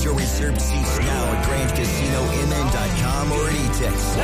your reserved seats now at GrangeCasinoMN.com or at e-tix.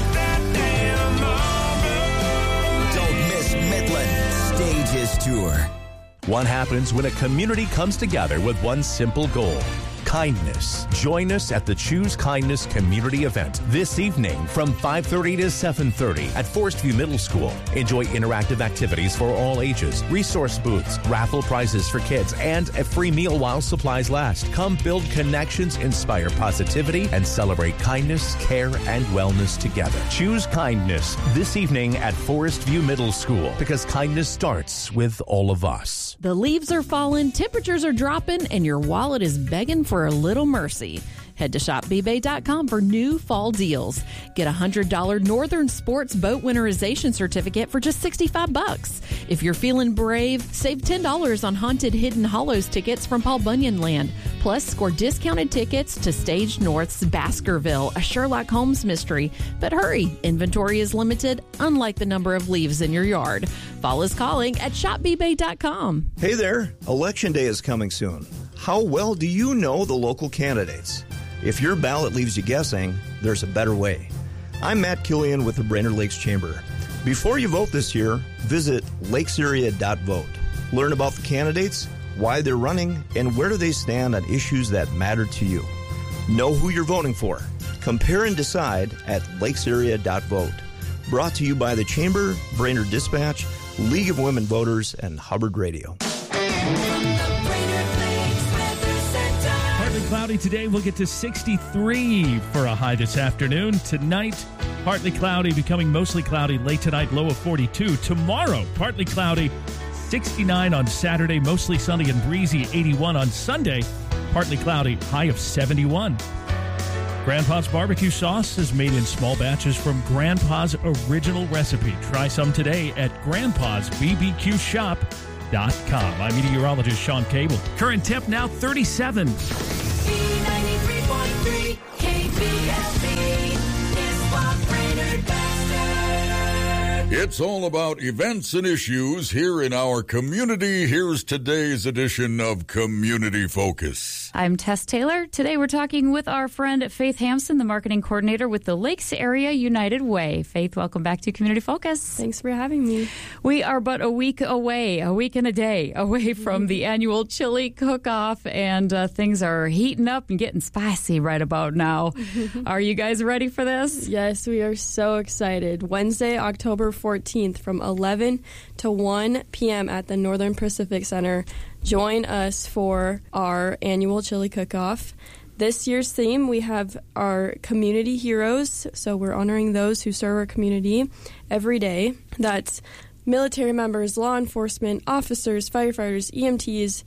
Don't miss Midland Stages Tour. What happens when a community comes together with one simple goal? Kindness. Join us at the Choose Kindness community event this evening from 5:30 to 7:30 at Forest View Middle School. Enjoy interactive activities for all ages, resource booths, raffle prizes for kids, and a free meal while supplies last. Come build connections, inspire positivity, and celebrate kindness, care, and wellness together. Choose Kindness this evening at Forest View Middle School, because kindness starts with all of us. The leaves are falling, temperatures are dropping, and your wallet is begging for a little mercy. Head to shopbbay.com for new fall deals. Get a $100 Northern Sports Boat Winterization Certificate for just $65. If you're feeling brave, save $10 on Haunted Hidden Hollows tickets from Paul Bunyan Land. Plus, score discounted tickets to Stage North's Baskerville, a Sherlock Holmes mystery. But hurry, inventory is limited, unlike the number of leaves in your yard. Fall is calling at shopbbay.com. Hey there, Election Day is coming soon. How well do you know the local candidates? If your ballot leaves you guessing, there's a better way. I'm Matt Killian with the Brainerd Lakes Chamber. Before you vote this year, visit lakesarea.vote. Learn about the candidates, why they're running, and where do they stand on issues that matter to you. Know who you're voting for. Compare and decide at lakesarea.vote. Brought to you by the Chamber, Brainerd Dispatch, League of Women Voters, and Hubbard Radio. Partly cloudy today. We'll get to 63 for a high this afternoon. Tonight, partly cloudy, becoming mostly cloudy late tonight, low of 42. Tomorrow, partly cloudy, 69 on Saturday, mostly sunny and breezy, 81 on Sunday, partly cloudy, high of 71. Grandpa's barbecue sauce is made in small batches from Grandpa's original recipe. Try some today at grandpa'sbbqshop.com. I'm meteorologist Sean Cable. Current temp now 37. B93.3 KPLB is what Brainerd Bastard. It's all about events and issues here in our community. Here's today's edition of Community Focus. I'm Tess Taylor. Today we're talking with our friend Faith Hampson, the marketing coordinator with the Lakes Area United Way. Faith, welcome back to Community Focus. Thanks for having me. We are but a week and a day away from the annual chili cook-off, and things are heating up and getting spicy right about now. Are you guys ready for this? Yes, we are so excited. Wednesday, October 14th from 11 to 1 p.m. at the Northern Pacific Center. Join us for our annual chili cook-off. This year's theme, we have our community heroes, so we're honoring those who serve our community every day. That's military members, law enforcement, officers, firefighters, EMTs,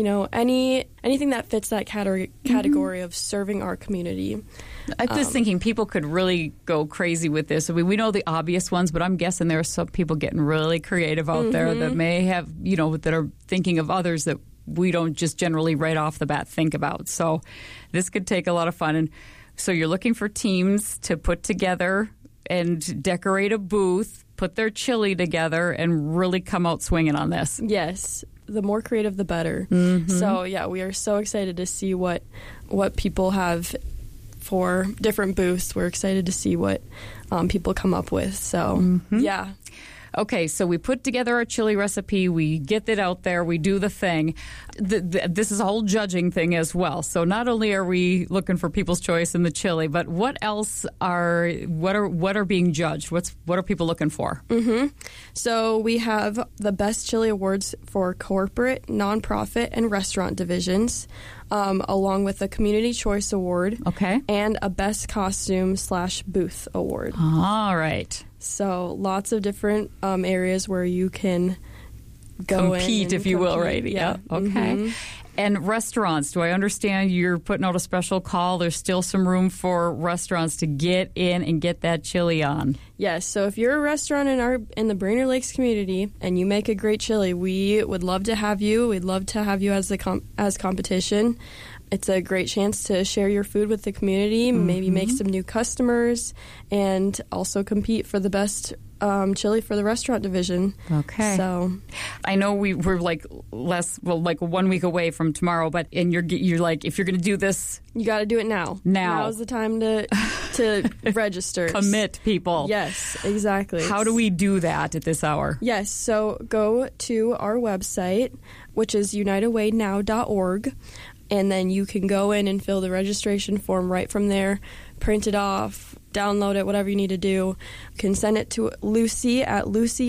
anything that fits that category of serving our community. I'm just thinking people could really go crazy with this. I mean, we know the obvious ones, but I'm guessing there are some people getting really creative out there that may have, that are thinking of others that we don't just generally right off the bat think about. So this could take a lot of fun. And so you're looking for teams to put together and decorate a booth, put their chili together, and really come out swinging on this. Yes. The more creative, the better. So, yeah, we are so excited to see what people have for different booths. We're excited to see what people come up with. So, yeah. Okay, so we put together our chili recipe, we get it out there, we do the thing. This is a whole judging thing as well. So not only are we looking for people's choice in the chili, but what else what are being judged? What are people looking for? So we have the Best Chili Awards for corporate, nonprofit, and restaurant divisions, along with the Community Choice Award, and a Best Costume/Booth Award. All right. So lots of different areas where you can go compete, if you will, right? Yeah. Okay. And restaurants, do I understand you're putting out a special call? There's still some room for restaurants to get in and get that chili on. Yes. So if you're a restaurant in the Brainerd Lakes community and you make a great chili, we would love to have you. We'd love to have you as competition. It's a great chance to share your food with the community, maybe make some new customers, and also compete for the best chili for the restaurant division. Okay. So I know we're like 1 week away from tomorrow, but you're like, if you're going to do this, you got to do it now. Now's the time to register. Commit, people. Yes, exactly. How do we do that at this hour? Yes, so go to our website, which is unitedwaynow.org, and then you can go in and fill the registration form right from there, print it off, download it, whatever you need to do. You can send it to Lucy at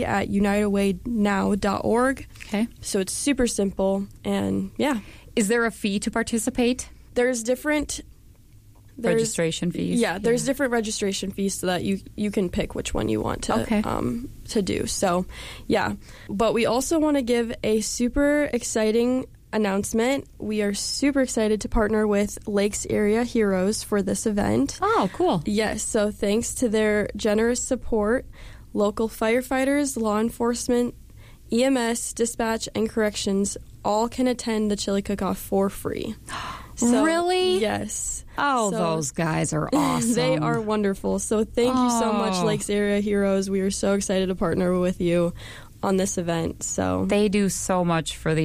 unitedwaynow.org. Okay. So it's super simple, and yeah. Is there a fee to participate? There's different registration fees? Yeah, there's different registration fees so that you can pick which one you want to do. So, yeah. But we also want to give a super exciting announcement. We are super excited to partner with Lakes Area Heroes for this event. Oh, cool. Yes, so thanks to their generous support, local firefighters, law enforcement, EMS, dispatch, and corrections all can attend the chili cook-off for free. So, really? Yes. Oh, those guys are awesome. They are wonderful. So thank you so much, Lakes Area Heroes. We are so excited to partner with you on this event. So they do so much for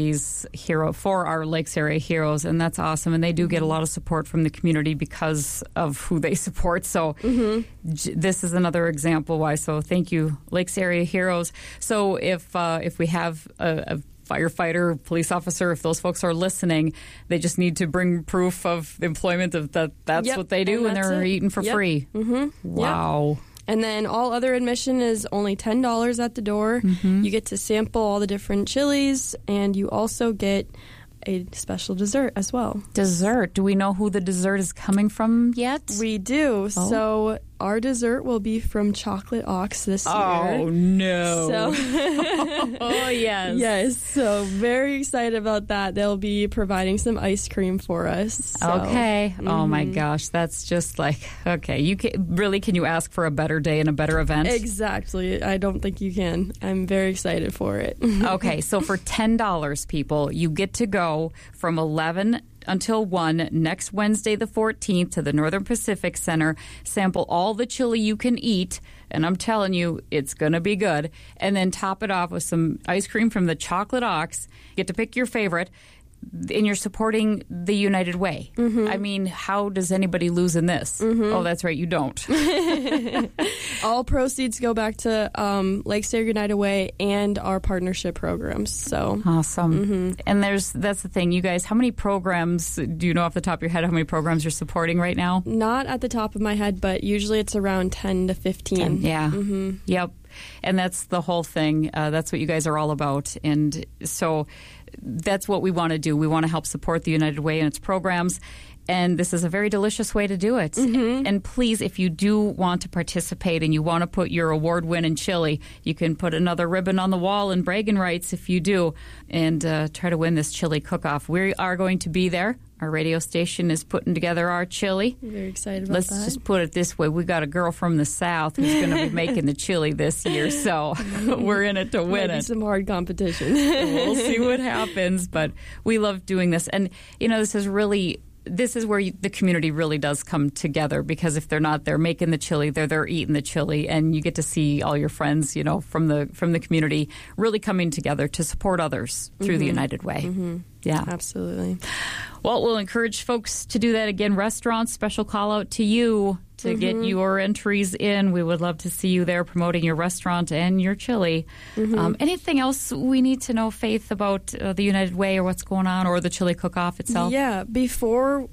for our Lakes Area Heroes, and that's awesome. And they do get a lot of support from the community because of who they support. So this is another example why. So thank you, Lakes Area Heroes. So if we have a firefighter, police officer, if those folks are listening, they just need to bring proof of employment of that's what they do, and they're eating for free. Wow. Yep. And then all other admission is only $10 at the door. You get to sample all the different chilies, and you also get a special dessert as well. Dessert? Do we know who the dessert is coming from yet? We do. Oh. So our dessert will be from Chocolate Ox this year. Oh, no. So oh, yes. Yes. So very excited about that. They'll be providing some ice cream for us. So. Okay. Oh, my gosh. That's just like, okay. Can you ask for a better day and a better event? Exactly. I don't think you can. I'm very excited for it. Okay. So for $10, people, you get to go from 11 until 1 next Wednesday the 14th to the Northern Pacific Center, sample all the chili you can eat, and I'm telling you, it's going to be good, and then top it off with some ice cream from the Chocolate Ox. You get to pick your favorite, and you're supporting the United Way. I mean, how does anybody lose in this? Oh, that's right, you don't. All proceeds go back to Lakes Area United Way and our partnership programs. So awesome. And that's the thing, you guys. How many programs do you know off the top of your head? How many programs you're supporting right now? Not at the top of my head, but usually it's around 10 to 15. 10, yeah. Yep. And that's the whole thing. That's what you guys are all about. And so that's what we want to do. We want to help support the United Way and its programs. And this is a very delicious way to do it. And please, if you do want to participate and you want to put your award-winning chili, you can put another ribbon on the wall and bragging rights if you do, and try to win this chili cook-off. We are going to be there. Our radio station is putting together our chili. I'm very excited about Let's that. just put it this way. We got a girl from the South who's going to be making the chili this year, so we're in it to win Might be it. some hard competition. We'll see what happens, but we love doing this. And, this is where the community really does come together, because if they're not there making the chili, they're there eating the chili, and you get to see all your friends, from the community really coming together to support others through the United Way. Yeah, absolutely. Well, we'll encourage folks to do that. Again, restaurants, special call out to you to get your entries in. We would love to see you there promoting your restaurant and your chili. Anything else we need to know, Faith, about the United Way or what's going on, or the chili cook-off itself? Yeah, before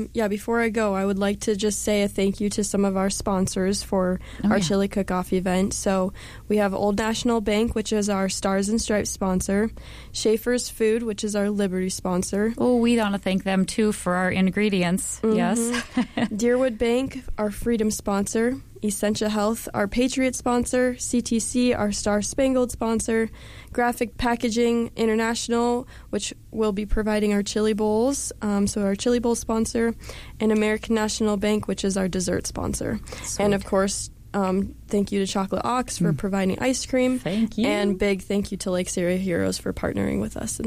I go, I would like to just say a thank you to some of our sponsors for our chili cook-off event. So we have Old National Bank, which is our Stars and Stripes sponsor, Schaefer's Food, which is our Liberty sponsor. Oh, we want to thank them, too, for our ingredients. Yes. Deerwood Bank, our Freedom sponsor, Essentia Health, our Patriot sponsor, CTC, our Star Spangled sponsor, Graphic Packaging International, which will be providing our chili bowls, so our chili bowl sponsor, and American National Bank, which is our dessert sponsor. Sweet. And, of course, thank you to Chocolate Ox for providing ice cream. Thank you. And big thank you to Lakes Area Heroes for partnering with us in this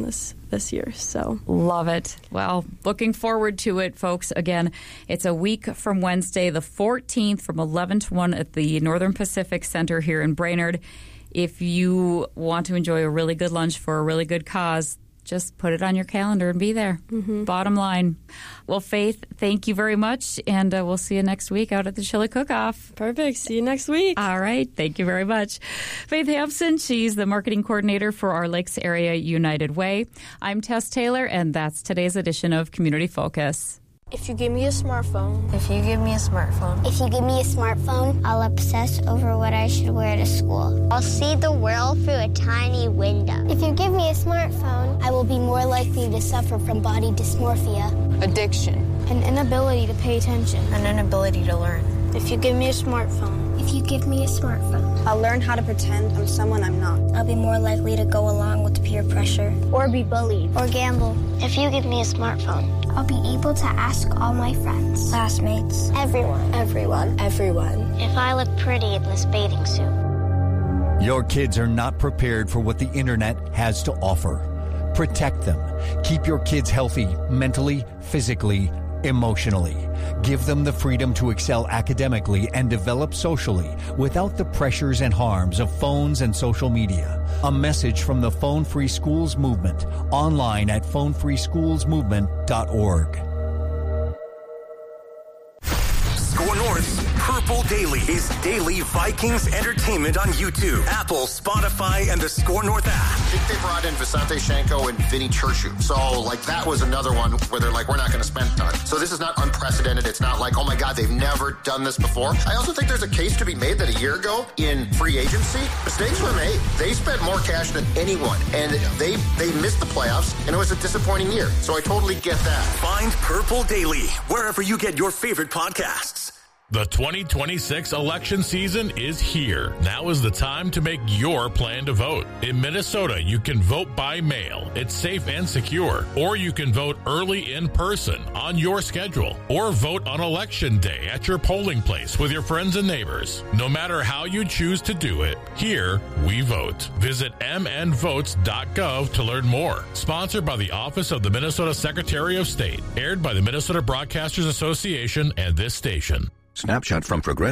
this year. So love it. Well, looking forward to it, folks. Again, it's a week from Wednesday, the 14th, from 11 to 1 at the Northern Pacific Center here in Brainerd. If you want to enjoy a really good lunch for a really good cause, just put it on your calendar and be there. Bottom line. Well, Faith, thank you very much, and we'll see you next week out at the Chili Cook-Off. Perfect. See you next week. All right. Thank you very much. Faith Hampson, she's the marketing coordinator for our Lakes Area United Way. I'm Tess Taylor, and that's today's edition of Community Focus. If you give me a smartphone. If you give me a smartphone. If you give me a smartphone, I'll obsess over what I should wear to school. I'll see the world through a tiny window. If you give me a smartphone, I will be more likely to suffer from body dysmorphia. Addiction. An inability to pay attention. An inability to learn. If you give me a smartphone. If you give me a smartphone, I'll learn how to pretend I'm someone I'm not. I'll be more likely to go along with peer pressure. Or be bullied. Or gamble. If you give me a smartphone, I'll be able to ask all my friends, classmates, everyone. Everyone. If I look pretty in this bathing suit. Your kids are not prepared for what the internet has to offer. Protect them. Keep your kids healthy mentally, physically, emotionally. Give them the freedom to excel academically and develop socially without the pressures and harms of phones and social media. A message from the Phone Free Schools Movement, online at phonefreeschoolsmovement.org. Score North's Purple Daily is daily Vikings entertainment on YouTube, Apple, Spotify, and the Score North app. I think they brought in Visante Shanko and Vinny Churchill. So, that was another one where they're like, we're not going to spend time. So this is not unprecedented. It's not like, oh my God, they've never done this before. I also think there's a case to be made that a year ago in free agency, mistakes were made. They spent more cash than anyone, and they missed the playoffs, and it was a disappointing year. So I totally get that. Find Purple Daily wherever you get your favorite podcasts. The 2026 election season is here. Now is the time to make your plan to vote. In Minnesota, you can vote by mail. It's safe and secure. Or you can vote early in person on your schedule. Or vote on Election Day at your polling place with your friends and neighbors. No matter how you choose to do it, here we vote. Visit mnvotes.gov to learn more. Sponsored by the Office of the Minnesota Secretary of State. Aired by the Minnesota Broadcasters Association and this station. Snapshot from Progressive.